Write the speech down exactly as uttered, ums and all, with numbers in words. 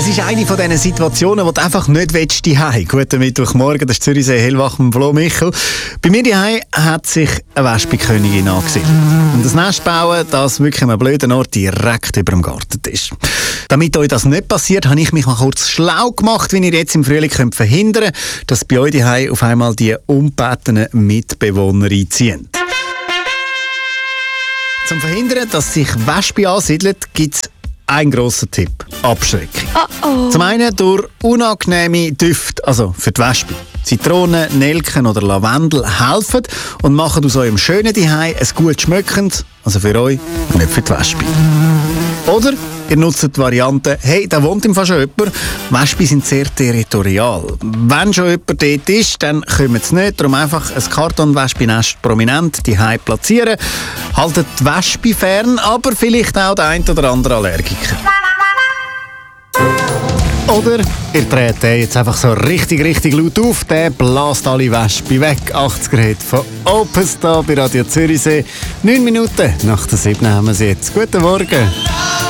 Es ist eine von diesen Situationen, wo du einfach nicht willst, die Hause. Guten Mittwochmorgen, das ist Zürichsee hellwach mit Flo Michel. Bei mir die Hause hat sich eine Wespenkönigin angesiedelt. Und das Nest bauen, das wirklich an einem blöden Ort direkt über dem Gartentisch. Damit euch das nicht passiert, habe ich mich mal kurz schlau gemacht, wie ihr jetzt im Frühling könnt verhindern könnt, dass bei euch die Hause auf einmal die ungebetenen Mitbewohner einziehen. Zum Verhindern, dass sich Wespe ansiedeln, gibt es ein grosser Tipp: Abschreckung. Oh oh. Zum einen durch unangenehme Düfte, also für die Wespe. Zitrone, Nelken oder Lavendel helfen und machen aus eurem schönen Zuhause ein gut schmeckendes, also für euch, nicht für die Wespe. Oder ihr nutzt die Variante: hey, da wohnt im Fall schon jemand. Wespen sind sehr territorial. Wenn schon jemand dort ist, dann kommen sie nicht. Darum einfach ein Kartonwespennest prominent die Hause platzieren. Haltet die Wespe fern, aber vielleicht auch der ein oder andere Allergiker. Oder ihr dreht den jetzt einfach so richtig, richtig laut auf. Der bläst alle Wespen weg. achtzig Grad von Openstar bei Radio Zürichsee. Neun Minuten nach der sieben haben wir sie jetzt. Guten Morgen.